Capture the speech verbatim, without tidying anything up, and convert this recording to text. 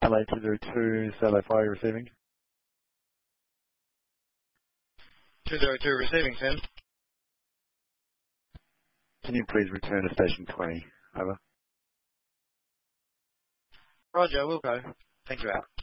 L A two zero two, Solo Fire receiving. two zero two receiving, Sam. Can you please return to station twenty? Over. Roger, we'll go. Thank you, out.